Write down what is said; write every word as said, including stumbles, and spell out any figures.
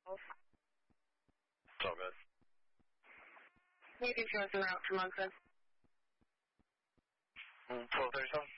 It's all good. You can show us the route to Munson. twelve thirty-seven.